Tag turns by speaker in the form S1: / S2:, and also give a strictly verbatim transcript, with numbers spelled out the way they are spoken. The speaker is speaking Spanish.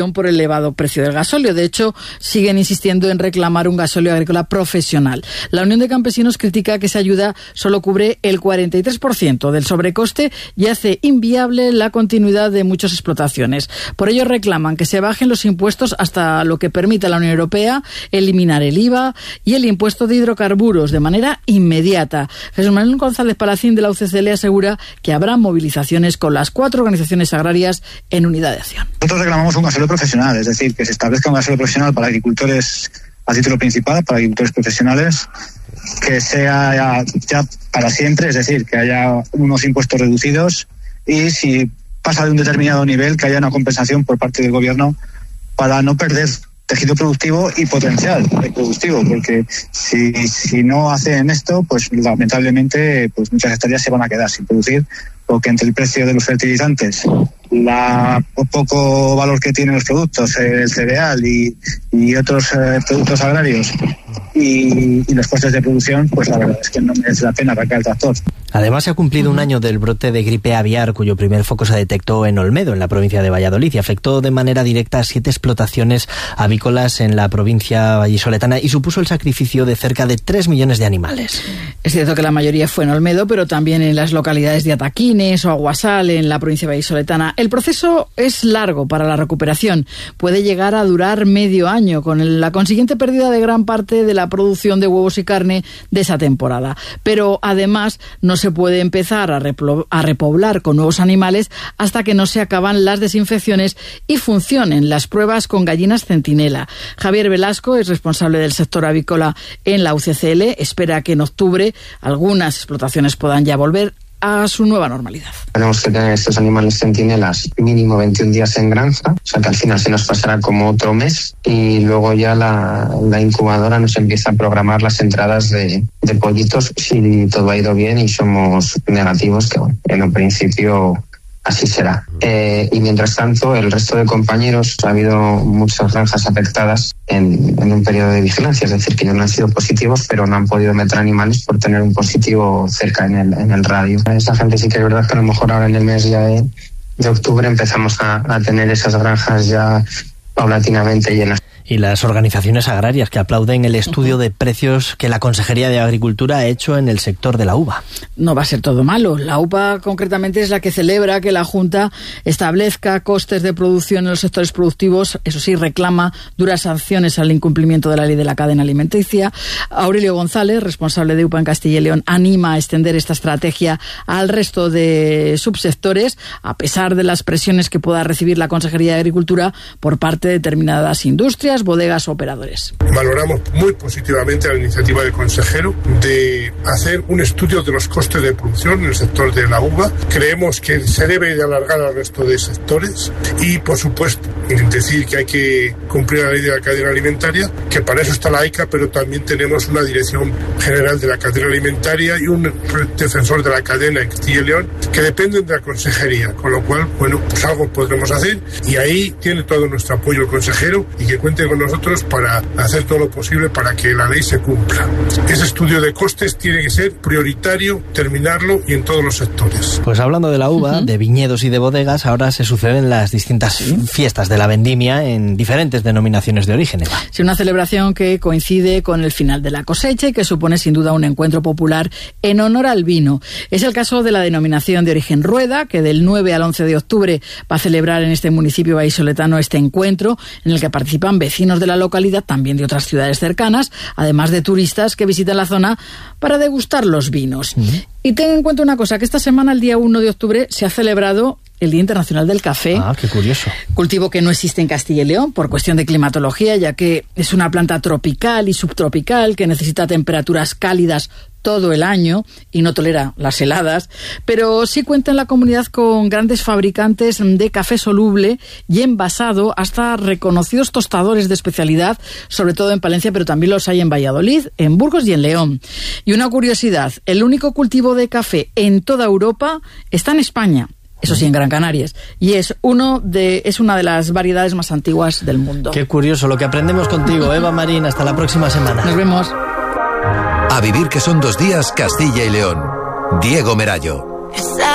S1: por el elevado precio del gasóleo. De hecho, siguen insistiendo en reclamar un gasóleo agrícola profesional. La Unión de Campesinos critica que esa ayuda solo cubre el cuarenta y tres por ciento del sobrecoste y hace inviable la continuidad de muchas explotaciones. Por ello reclaman que se bajen los impuestos hasta lo que permita la Unión Europea, eliminar el I V A y el impuesto de hidrocarburos de manera inmediata. Jesús Manuel González Palacín de la U C C L asegura que habrá movilizaciones con las cuatro organizaciones agrarias en unidad de acción.
S2: Nosotros reclamamos un gasóleo profesional, es decir, que se establezca un gasóleo profesional para agricultores a título principal, para agricultores profesionales, que sea ya, ya para siempre, es decir, que haya unos impuestos reducidos y si pasa de un determinado nivel, que haya una compensación por parte del gobierno para no perder tejido productivo y potencial productivo, porque si, si no hacen esto, pues lamentablemente pues muchas hectáreas se van a quedar sin producir, porque entre el precio de los fertilizantes, la poco valor que tienen los productos, el cereal y, y otros eh, productos agrarios y, y los costes de producción, pues la verdad es que no merece la pena arrancar el tractor.
S3: Además, se ha cumplido un año del brote de gripe aviar, cuyo primer foco se detectó en Olmedo, en la provincia de Valladolid, y afectó de manera directa a siete explotaciones avícolas en la provincia vallisoletana y supuso el sacrificio de cerca de tres millones de animales.
S1: Es cierto que la mayoría fue en Olmedo, pero también en las localidades de Ataquines o Aguasal, en la provincia vallisoletana. El proceso es largo para la recuperación. Puede llegar a durar medio año, con la consiguiente pérdida de gran parte de la producción de huevos y carne de esa temporada. Pero además no se puede empezar a, replo- a repoblar con nuevos animales hasta que no se acaban las desinfecciones y funcionen las pruebas con gallinas centinela. Javier Velasco es responsable del sector avícola en la U C C L. Espera que en octubre algunas explotaciones puedan ya volver a su nueva normalidad.
S4: Tenemos que tener estos animales centinelas mínimo veintiún días en granja, o sea que al final se nos pasará como otro mes y luego ya la, la incubadora nos empieza a programar las entradas de, de pollitos si todo ha ido bien y somos negativos, que bueno, en un principio así será. Eh, y mientras tanto, el resto de compañeros, ha habido muchas granjas afectadas en, en un periodo de vigilancia, es decir, que ya no han sido positivos, pero no han podido meter animales por tener un positivo cerca en el, en el radio. Esa gente sí que es verdad que a lo mejor ahora en el mes ya de, de octubre empezamos a, a tener esas granjas ya paulatinamente llenas.
S3: Y las organizaciones agrarias que aplauden el estudio de precios que la Consejería de Agricultura ha hecho en el sector de la uva.
S1: No va a ser todo malo. La uva concretamente es la que celebra que la Junta establezca costes de producción en los sectores productivos. Eso sí, reclama duras sanciones al incumplimiento de la ley de la cadena alimenticia. Aurelio González, responsable de UPA en Castilla y León, anima a extender esta estrategia al resto de subsectores, a pesar de las presiones que pueda recibir la Consejería de Agricultura por parte de determinadas industrias, bodegas o operadores.
S5: Valoramos muy positivamente la iniciativa del consejero de hacer un estudio de los costes de producción en el sector de la uva. Creemos que se debe de alargar al resto de sectores y, por supuesto, decir que hay que cumplir la ley de la cadena alimentaria, que para eso está la AICA, pero también tenemos una Dirección General de la Cadena Alimentaria y un defensor de la cadena en Castilla y León que dependen de la consejería, con lo cual, bueno, pues algo podremos hacer y ahí tiene todo nuestro apoyo el consejero y que cuente con nosotros para hacer todo lo posible para que la ley se cumpla. Ese estudio de costes tiene que ser prioritario, terminarlo y en todos los sectores.
S3: Pues hablando de la uva, uh-huh. de viñedos y de bodegas, ahora se suceden las distintas ¿Sí? fiestas de la vendimia en diferentes denominaciones de origen.
S1: Sí, una celebración que coincide con el final de la cosecha y que supone sin duda un encuentro popular en honor al vino. Es el caso de la denominación de origen Rueda, que del nueve al once de octubre va a celebrar en este municipio vallisoletano este encuentro en el que participan vecinos de la localidad, también de otras ciudades cercanas, además de turistas que visitan la zona para degustar los vinos. Uh-huh. Y ten en cuenta una cosa, que esta semana, el día uno de octubre, se ha celebrado el Día Internacional del Café.
S3: Ah, qué curioso.
S1: Cultivo que no existe en Castilla y León por cuestión de climatología, ya que es una planta tropical y subtropical que necesita temperaturas cálidas todo el año y no tolera las heladas, pero sí cuenta en la comunidad con grandes fabricantes de café soluble y envasado, hasta reconocidos tostadores de especialidad, sobre todo en Palencia, pero también los hay en Valladolid, en Burgos y en León. Y una curiosidad, el único cultivo de café en toda Europa está en España. Eso sí, en Gran Canarias. Y es uno de es una de las variedades más antiguas del mundo.
S3: Qué curioso lo que aprendemos contigo, Eva Marín. Hasta la próxima semana.
S1: Nos vemos.
S6: A vivir que son dos días, Castilla y León. Diego Merayo.